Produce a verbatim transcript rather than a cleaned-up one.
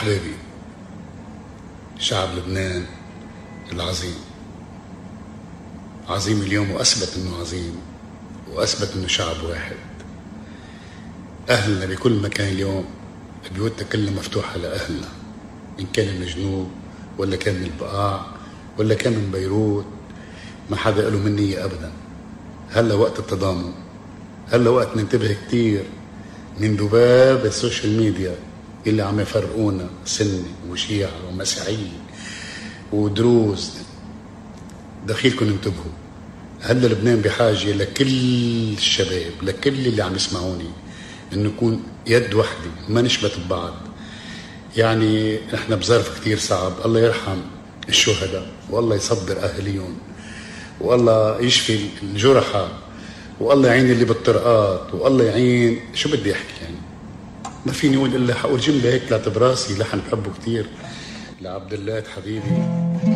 أحبابي، شعب لبنان العظيم عظيم اليوم، وأثبت أنه عظيم، وأثبت أنه شعب واحد. أهلنا بكل مكان اليوم، بيوتنا كلها مفتوحة لأهلنا، إن كان من الجنوب ولا كان من البقاع ولا كان من بيروت، ما حدا له منية أبدا. هلا وقت التضامن، هلا وقت ننتبه كتير من ذباب السوشيال ميديا اللي عم يفرقونا سني وشيعة ومسيحيين ودروز. دخيلكم انتبهوا، هلا لبنان بحاجة لكل الشباب، لكل اللي عم يسمعوني، انه نكون يد وحدة، ما نشبت ببعض. يعني احنا بظرف كتير صعب، الله يرحم الشهداء والله يصبر اهاليهم والله يشفي الجرحى والله يعين اللي بالطرقات والله يعين. شو بدي احكي يعني؟ ما فيني اقول الا حقول جمله هيك طلعت براسي، لحن بحبه كتير لعبد اللات حبيبي.